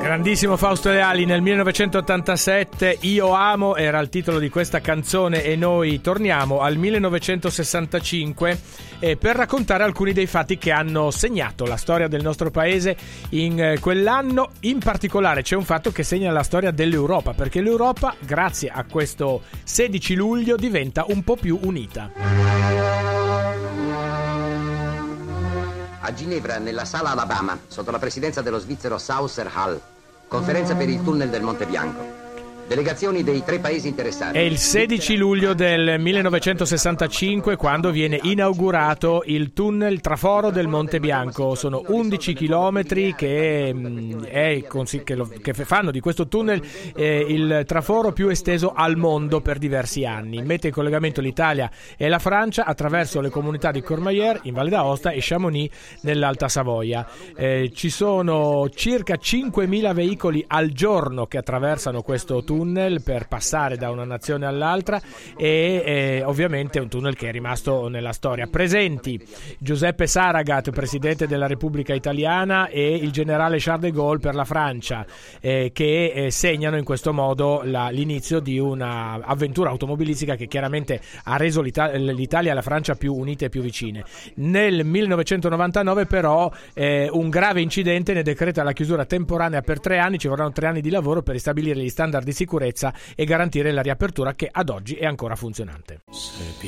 Grandissimo Fausto Leali nel 1987, Io amo era il titolo di questa canzone, e noi torniamo al 1965 per raccontare alcuni dei fatti che hanno segnato la storia del nostro paese in quell'anno. In particolare c'è un fatto che segna la storia dell'Europa, perché l'Europa, grazie a questo 16 luglio, diventa un po' più unita. A Ginevra, nella sala Alabama, sotto la presidenza dello svizzero Sauser Hall, conferenza per il tunnel del Monte Bianco. Delegazioni dei 3 paesi interessati. È il 16 luglio del 1965 quando viene inaugurato il tunnel traforo del Monte Bianco. Sono 11 chilometri che fanno di questo tunnel il traforo più esteso al mondo per diversi anni. Mette in collegamento l'Italia e la Francia attraverso le comunità di Courmayeur in Valle d'Aosta e Chamonix nell'Alta Savoia. Ci sono circa 5.000 veicoli al giorno che attraversano questo tunnel per passare da una nazione all'altra, e ovviamente un tunnel che è rimasto nella storia. Presenti Giuseppe Saragat, presidente della Repubblica Italiana, e il generale Charles de Gaulle per la Francia, che segnano in questo modo l'inizio di una avventura automobilistica che chiaramente ha reso l'Italia e la Francia più unite e più vicine. Nel 1999 però un grave incidente ne decreta la chiusura temporanea per 3 anni. Ci vorranno 3 anni di lavoro per ristabilire gli standard di sicurezza e garantire la riapertura, che ad oggi è ancora funzionante.